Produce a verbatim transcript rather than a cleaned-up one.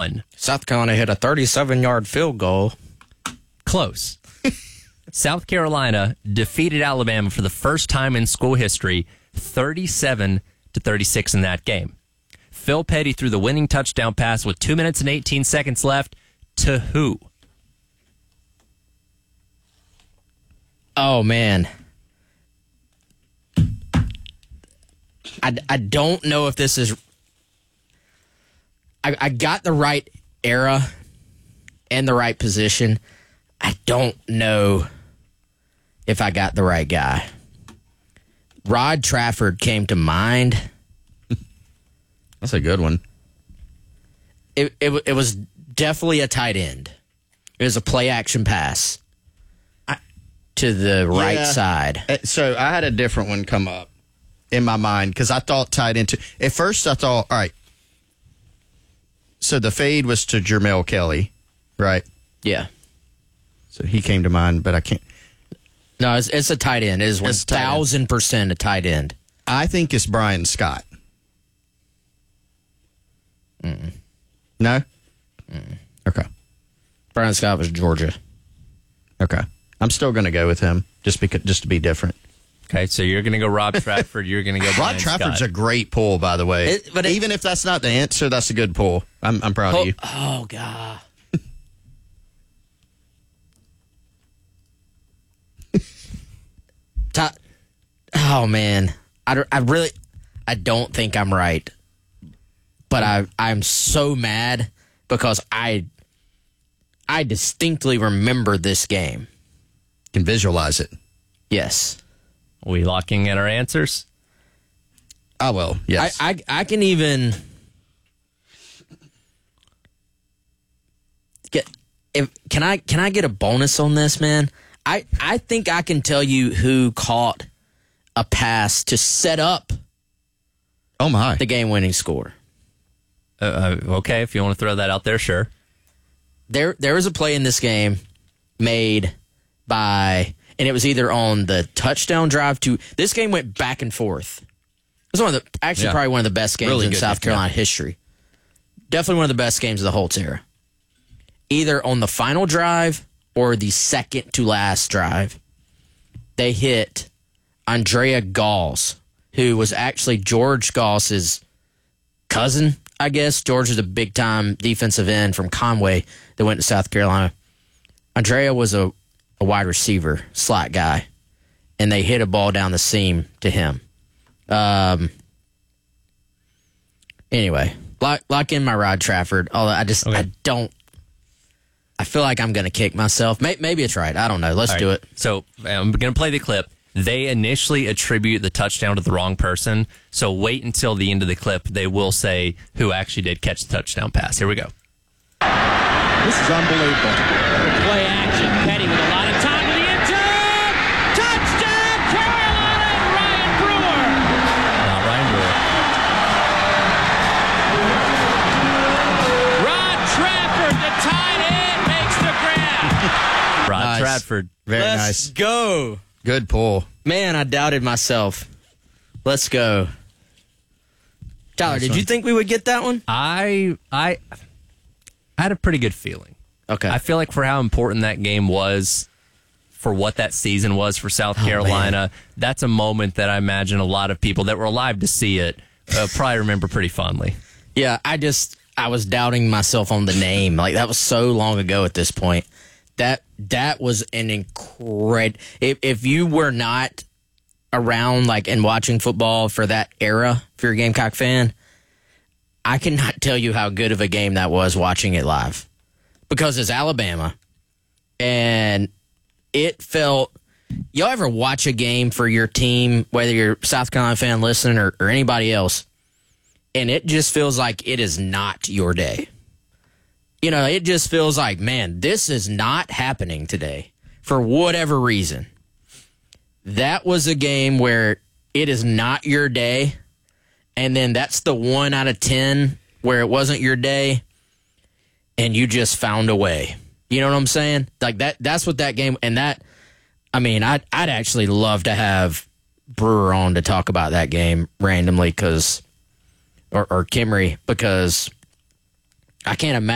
one. South Carolina hit a thirty-seven-yard field goal. Close. South Carolina defeated Alabama for the first time in school history, thirty-seven to thirty-six in that game. Phil Petty threw the winning touchdown pass with two minutes and eighteen seconds left to who? Oh, man. I, I don't know if this is... I, I got the right era and the right position. I don't know if I got the right guy. Rod Trafford came to mind. That's a good one. It, it it was definitely a tight end. It was a play action pass I, to the right Yeah. side. Uh, So I had a different one come up in my mind because I thought tied into. At first, I thought, all right. So the fade was to Jermell Kelly, right? Yeah. So he came to mind, but I can't. No, it's, it's a tight end. It is one It's a tight end. thousand percent a tight end. I think it's Brian Scott. Mm-mm. No? Mm-mm. Okay. Brian Scott was Georgia. Okay. I'm still going to go with him just because, just to be different. Okay, so you're going to go Rob Trafford. You're going to go Rod Brian Trafford's Scott. a great pull, by the way. It- but it- Even if that's not the answer, that's a good pull. I'm, I'm proud Oh, of you. oh God. Ta- oh, man. I, don't- I really, I don't think I'm right. But I, I'm so mad because I, I distinctly remember this game. Can visualize it. Yes. Are we locking in our answers? I will. Yes. I, I, I can even get if can I can I get a bonus on this, man? I, I think I can tell you who caught a pass to set up oh, my. the game winning score. Uh, uh, okay, if you want to throw that out there, sure. There there was a play in this game made by and it was either on the touchdown drive to this game went back and forth. It was one of the actually Yeah. probably one of the best games Really in good South game, Carolina history. Definitely one of the best games of the Holtz era. Either on the final drive or the second to last drive, they hit Andrea Gauls, who was actually George Gauss's cousin, I guess. George is a big-time defensive end from Conway that went to South Carolina. Andrea was a, a wide receiver, slot guy, and they hit a ball down the seam to him. Um. Anyway, lock, lock in my Rod Trafford. Although I just Okay. I don't. I feel like I'm going to kick myself. Maybe, maybe it's right. I don't know. Let's All do right. it. So I'm going to play the clip. They initially attribute the touchdown to the wrong person. So wait until the end of the clip. They will say who actually did catch the touchdown pass. Here we go. This is unbelievable. Play action. Petty with a lot of time to the end zone. Touchdown, Carolina and Ryan Brewer. Not Ryan Brewer. Rod Trafford, the tight end, makes the grab. Rod Nice. Trafford. Very Let's nice. go. Good pull. Man, I doubted myself. Let's go. Tyler, Nice did one. you think we would get that one? I I I had a pretty good feeling. Okay. I feel like for how important that game was, for what that season was for South Carolina, that's a moment that I imagine a lot of people that were alive to see it uh, probably remember pretty fondly. Yeah, I just I was doubting myself on the name. Like that was so long ago at this point. That that was an incredible. If if you were not around like and watching football for that era, if you're a Gamecock fan, I cannot tell you how good of a game that was watching it live. Because it's Alabama, and it felt. Y'all ever watch a game for your team, whether you're a South Carolina fan listening or, or anybody else, and it just feels like it is not your day. You know, it just feels like, man, this is not happening today for whatever reason. That was a game where it is not your day, and then that's the one out of ten where it wasn't your day, and you just found a way. You know what I'm saying? Like that. That's what that game, and that, I mean, I'd, I'd actually love to have Brewer on to talk about that game randomly, because, or, or Kimry, because I can't imagine.